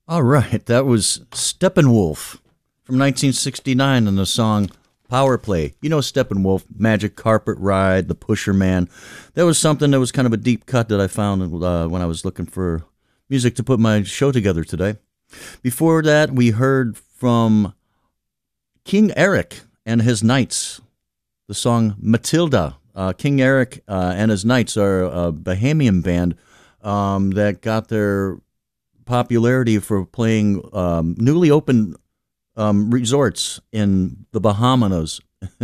All right, that was Steppenwolf from 1969 and the song Power Play. You know Steppenwolf, Magic Carpet Ride, The Pusher Man. That was something that was kind of a deep cut that I found when I was looking for music to put my show together today. Before that, we heard from King Eric and his Knights, the song Matilda. King Eric and his Knights are a Bahamian band that got their popularity for playing newly opened resorts in the Bahamas.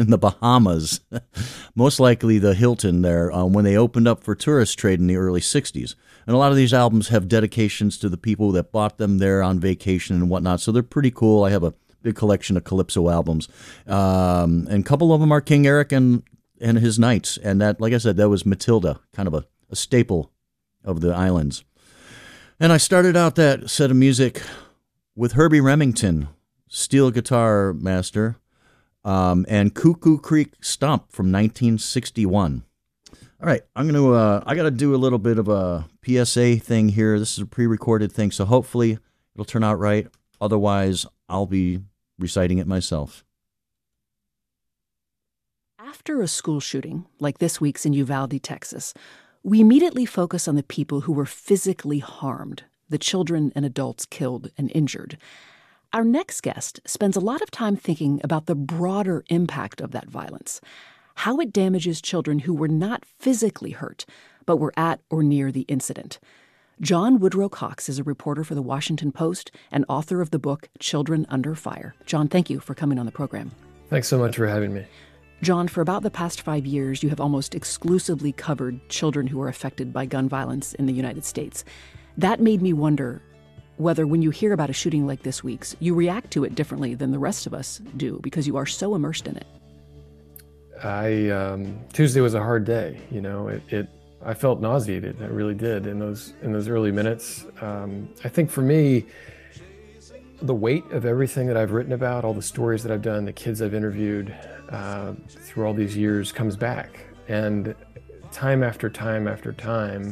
Most likely the Hilton there, when they opened up for tourist trade in the early 60s. And a lot of these albums have dedications to the people that bought them there on vacation and whatnot, so they're pretty cool. I have a big collection of Calypso albums. And a couple of them are King Eric and his Knights. And that, like I said, that was Matilda, kind of a staple of the islands. And I started out that set of music with Herbie Remington, steel guitar master, and Cuckoo Creek Stomp from 1961. All right, I got to do a little bit of a PSA thing here. This is a pre-recorded thing, so hopefully it'll turn out right. Otherwise, I'll be reciting it myself. After a school shooting, like this week's in Uvalde, Texas, we immediately focus on the people who were physically harmed, the children and adults killed and injured. Our next guest spends a lot of time thinking about the broader impact of that violence, how it damages children who were not physically hurt, but were at or near the incident. John Woodrow Cox is a reporter for The Washington Post and author of the book Children Under Fire. John, thank you for coming on the program. Thanks so much for having me. John, for about the past 5 years, you have almost exclusively covered children who are affected by gun violence in the United States. That made me wonder whether when you hear about a shooting like this week's, you react to it differently than the rest of us do because you are so immersed in it. Tuesday was a hard day. I felt nauseated. I really did in those early minutes. I think for me, the weight of everything that I've written about, all the stories that I've done, the kids I've interviewed through all these years comes back. And time after time after time,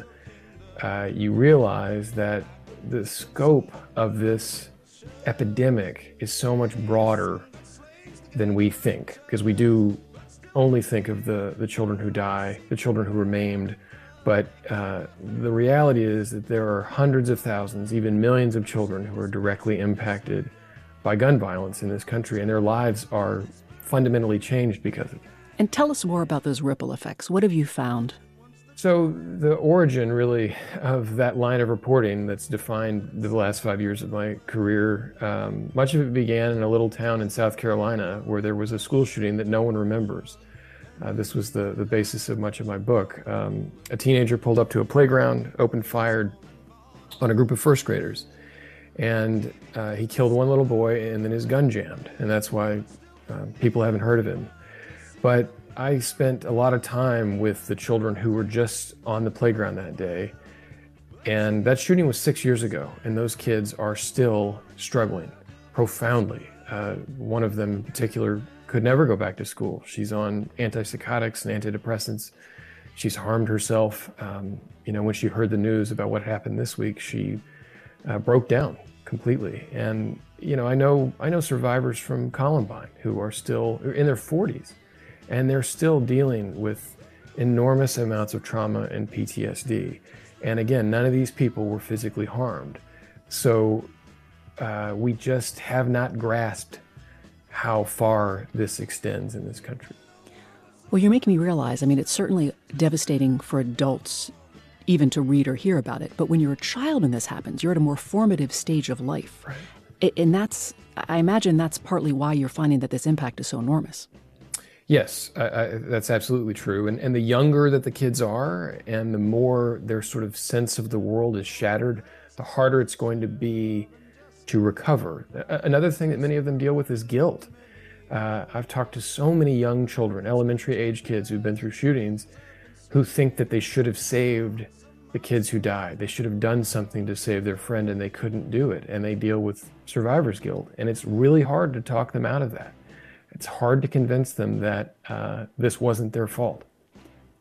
you realize that the scope of this epidemic is so much broader than we think, because we do only think of the children who die, the children who were maimed. But the reality is that there are hundreds of thousands, even millions of children who are directly impacted by gun violence in this country, and their lives are fundamentally changed because of it. And tell us more about those ripple effects. What have you found? So the origin, really, of that line of reporting that's defined the last 5 years of my career, much of it began in a little town in South Carolina where there was a school shooting that no one remembers. This was the basis of much of my book. A teenager pulled up to a playground, opened fire on a group of first graders, and he killed one little boy, and then his gun jammed, and that's why people haven't heard of him. But I spent a lot of time with the children who were just on the playground that day, and that shooting was 6 years ago, and those kids are still struggling profoundly. One of them in particular could never go back to school. She's on antipsychotics and antidepressants. She's harmed herself. When she heard the news about what happened this week, she broke down completely. And I know survivors from Columbine who are still in their 40s, and they're still dealing with enormous amounts of trauma and PTSD. And again, none of these people were physically harmed. So we just have not grasped how far this extends in this country. Well, you're making me realize, it's certainly devastating for adults even to read or hear about it. But when you're a child and this happens, you're at a more formative stage of life. Right. And I imagine that's partly why you're finding that this impact is so enormous. Yes, that's absolutely true. And the younger that the kids are, and the more their sort of sense of the world is shattered, the harder it's going to be to recover. Another thing that many of them deal with is guilt. I've talked to so many young children, elementary age kids who've been through shootings, who think that they should have saved the kids who died. They should have done something to save their friend, and they couldn't do it. And they deal with survivor's guilt. And it's really hard to talk them out of that. It's hard to convince them that this wasn't their fault.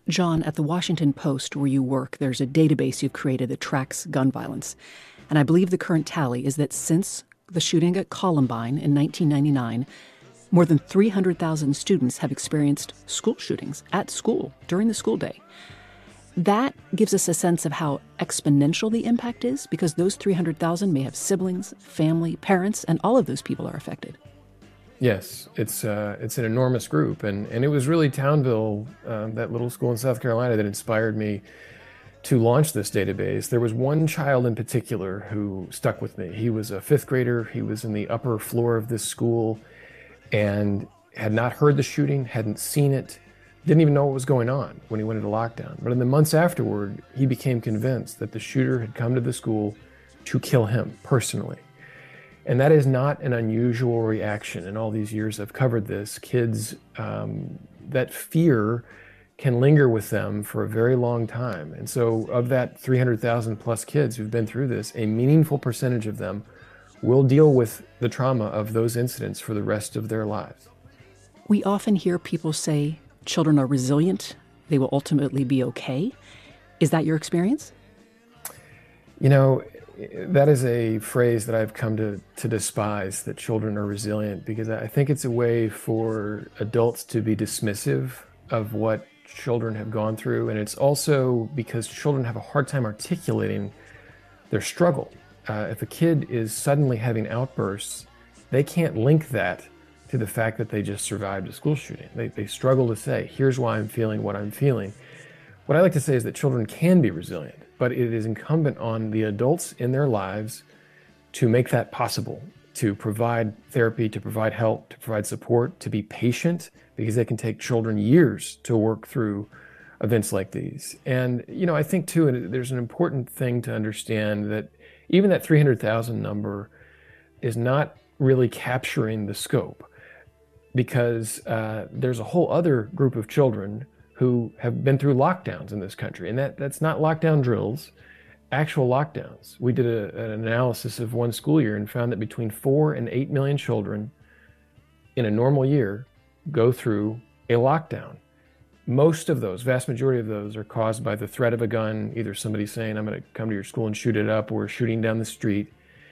John, at the Washington Post, where you work, there's a database you've created that tracks gun violence. And I believe the current tally is that since the shooting at Columbine in 1999, more than 300,000 students have experienced school shootings at school during the school day. That gives us a sense of how exponential the impact is, because those 300,000 may have siblings, family, parents, and all of those people are affected. Yes, it's an enormous group, and it was really Townville, that little school in South Carolina, that inspired me to launch this database. There was one child in particular who stuck with me. He was a fifth grader. He was in the upper floor of this school and had not heard the shooting, hadn't seen it, didn't even know what was going on when he went into lockdown. But in the months afterward, he became convinced that the shooter had come to the school to kill him personally. And that is not an unusual reaction. In all these years I've covered this, kids, that fear can linger with them for a very long time. And so of that 300,000 plus kids who've been through this, a meaningful percentage of them will deal with the trauma of those incidents for the rest of their lives. We often hear people say children are resilient, they will ultimately be okay. Is that your experience? You know, that is a phrase that I've come to despise, that children are resilient, because I think it's a way for adults to be dismissive of what children have gone through. And it's also because children have a hard time articulating their struggle. If a kid is suddenly having outbursts, they can't link that to the fact that they just survived a school shooting. They struggle to say, here's why I'm feeling what I'm feeling. What I like to say is that children can be resilient, but it is incumbent on the adults in their lives to make that possible, to provide therapy, to provide help, to provide support, to be patient, because it can take children years to work through events like these. And, you know, I think too, there's an important thing to understand, that even that 300,000 number is not really capturing the scope, because there's a whole other group of children who have been through lockdowns in this country. And that's not lockdown drills, actual lockdowns. We did an analysis of one school year and found that between 4 and 8 million children in a normal year go through a lockdown. Most of those, vast majority of those, are caused by the threat of a gun, either somebody saying, I'm going to come to your school and shoot it up, or shooting down the street.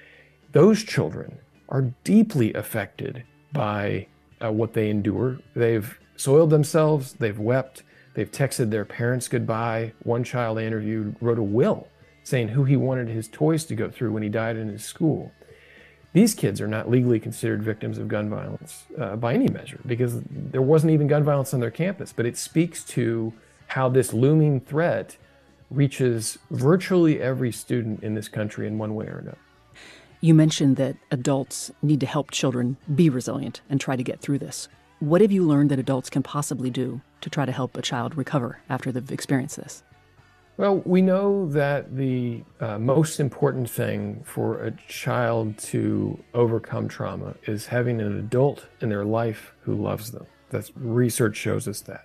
Those children are deeply affected by what they endure. They've soiled themselves, they've wept, they've texted their parents goodbye. One child I interviewed wrote a will saying who he wanted his toys to go through when he died in his school. These kids are not legally considered victims of gun violence by any measure, because there wasn't even gun violence on their campus. But it speaks to how this looming threat reaches virtually every student in this country in one way or another. You mentioned that adults need to help children be resilient and try to get through this. What have you learned that adults can possibly do to try to help a child recover after they've experienced this? Well, we know that the most important thing for a child to overcome trauma is having an adult in their life who loves them. That's, research shows us that.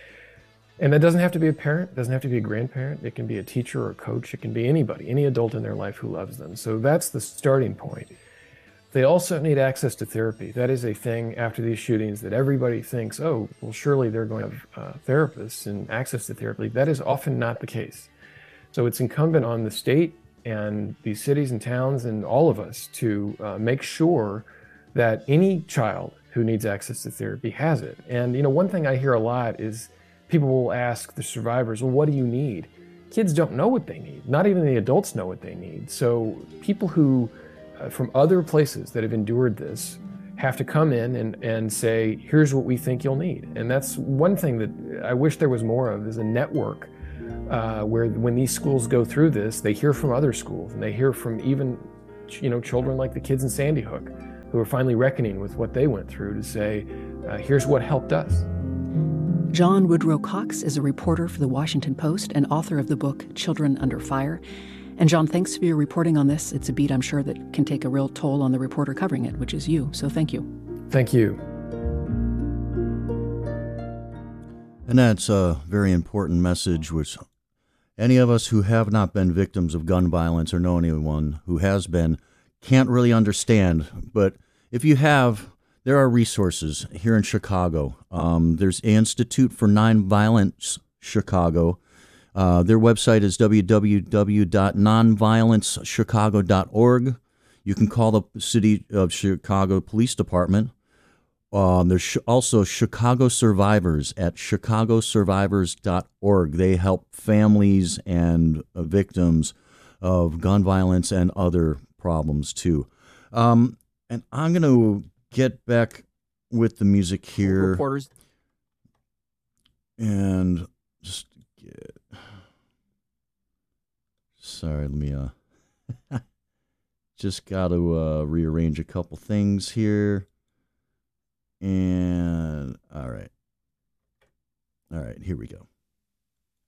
And that doesn't have to be a parent, doesn't have to be a grandparent. It can be a teacher or a coach. It can be anybody, any adult in their life who loves them. So that's the starting point. They also need access to therapy. That is a thing after these shootings that everybody thinks, oh, well, surely they're going to have therapists and access to therapy. That is often not the case. So it's incumbent on the state and these cities and towns and all of us to make sure that any child who needs access to therapy has it. And, you know, one thing I hear a lot is people will ask the survivors, well, what do you need? Kids don't know what they need. Not even the adults know what they need. So people who from other places that have endured this have to come in and say, here's what we think you'll need. And that's one thing that I wish there was more of, is a network where when these schools go through this, they hear from other schools, and they hear from even, you know, children like the kids in Sandy Hook who are finally reckoning with what they went through, to say, here's what helped us. John Woodrow Cox is a reporter for the Washington Post and author of the book Children Under Fire. And John, thanks for your reporting on this. It's a beat, I'm sure, that can take a real toll on the reporter covering it, which is you. So thank you. Thank you. And that's a very important message, which any of us who have not been victims of gun violence or know anyone who has been can't really understand. But if you have, there are resources here in Chicago. There's the Institute for Nonviolence Chicago. Their website is www.nonviolencechicago.org. You can call the City of Chicago Police Department. There's also Chicago Survivors at chicagosurvivors.org. They help families and victims of gun violence and other problems too. And I'm going to get back with the music here. Reporters. And just get... Sorry, let me... just got to rearrange a couple things here. And all right, here we go.